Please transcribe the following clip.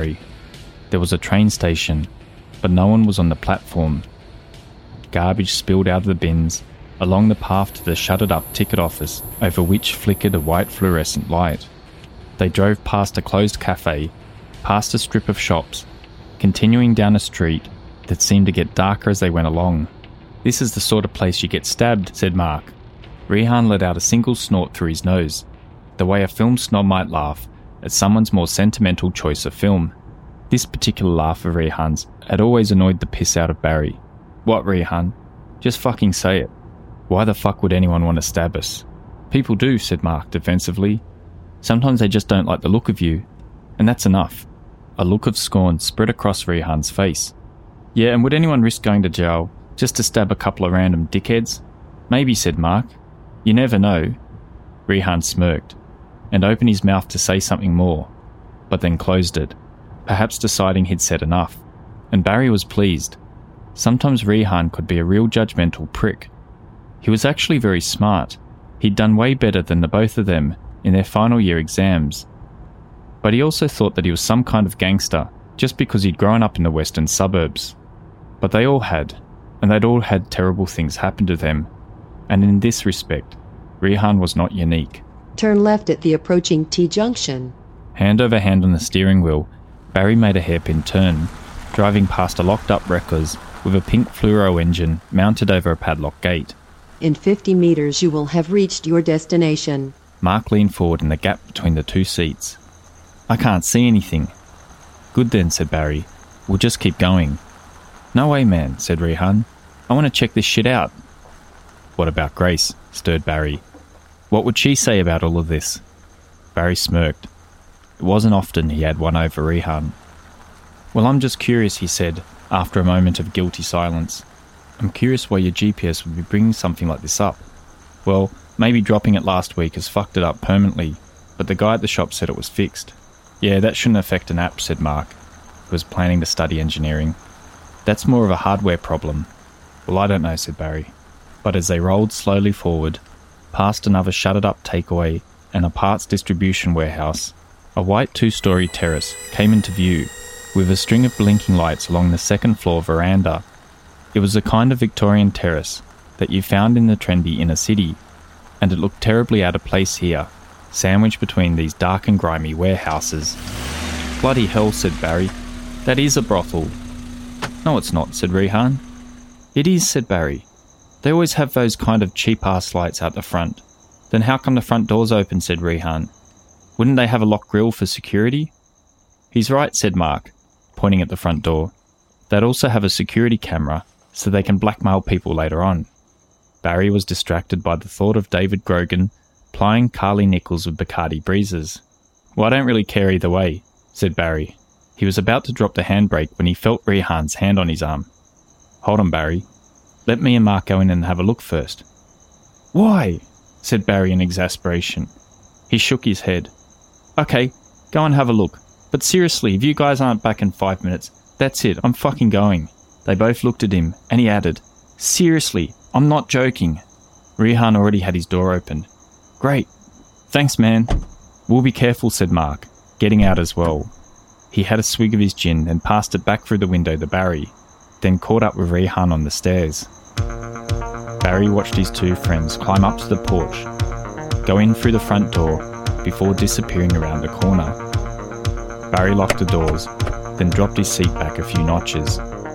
Barry. There was a train station, but no one was on the platform. Garbage spilled out of the bins, along the path to the shuttered-up ticket office, over which flickered a white fluorescent light. They drove past a closed cafe, past a strip of shops, continuing down a street that seemed to get darker as they went along. "This is the sort of place you get stabbed," said Mark. Rehan let out a single snort through his nose, the way a film snob might laugh at someone's more sentimental choice of film. This particular laugh of Rehan's had always annoyed the piss out of Barry. "What, Rehan? Just fucking say it. Why the fuck would anyone want to stab us?" "People do," said Mark defensively. "Sometimes they just don't like the look of you, and that's enough." A look of scorn spread across Rehan's face. "Yeah, and would anyone risk going to jail just to stab a couple of random dickheads?" "Maybe," said Mark. "You never know." Rehan smirked, and opened his mouth to say something more, but then closed it, perhaps deciding he'd said enough. And Barry was pleased. Sometimes Rehan could be a real judgmental prick. He was actually very smart. He'd done way better than the both of them in their final year exams. But he also thought that he was some kind of gangster just because he'd grown up in the western suburbs. But they all had, and they'd all had terrible things happen to them. And in this respect, Rehan was not unique. Turn left at the approaching T-junction. Hand over hand on the steering wheel, Barry made a hairpin turn, driving past a locked-up Wreckers with a pink fluoro engine mounted over a padlock gate. In 50 meters you will have reached your destination. Mark leaned forward in the gap between the two seats. "I can't see anything." "Good then," said Barry. "We'll just keep going." "No way, man," said Rehan. "I want to check this shit out." "What about Grace?" stirred Barry. "What would she say about all of this?" Barry smirked. It wasn't often he had one over Rehan. "Well, I'm just curious," he said, after a moment of guilty silence. "I'm curious why your GPS would be bringing something like this up. Well, maybe dropping it last week has fucked it up permanently, but the guy at the shop said it was fixed." "Yeah, that shouldn't affect an app," said Mark, who was planning to study engineering. "That's more of a hardware problem." "Well, I don't know," said Barry. But as they rolled slowly forward, past another shuttered-up takeaway and a parts distribution warehouse, a white two-storey terrace came into view, with a string of blinking lights along the second-floor veranda. It was the kind of Victorian terrace that you found in the trendy inner city, and it looked terribly out of place here, sandwiched between these dark and grimy warehouses. "Bloody hell," said Barry. "That is a brothel." "No, it's not," said Rehan. "It is," said Barry. "They always have those kind of cheap-ass lights out the front." "Then how come the front door's open?" said Rehan. "Wouldn't they have a locked grille for security?" "He's right," said Mark, pointing at the front door. "They'd also have a security camera, so they can blackmail people later on." Barry was distracted by the thought of David Grogan plying Carly Nichols with Bacardi breezes. "Well, I don't really care either way," said Barry. He was about to drop the handbrake when he felt Rehan's hand on his arm. "Hold on, Barry. Let me and Mark go in and have a look first." "Why?" said Barry in exasperation. He shook his head. "Okay, go and have a look. But seriously, if you guys aren't back in 5 minutes, that's it, I'm fucking going." They both looked at him, and he added, "Seriously, I'm not joking." Rehan already had his door opened. "Great. Thanks, man." "We'll be careful," said Mark, getting out as well. He had a swig of his gin and passed it back through the window to Barry, then caught up with Rehan on the stairs. Barry watched his two friends climb up to the porch, go in through the front door before disappearing around the corner. Barry locked the doors, then dropped his seat back a few notches.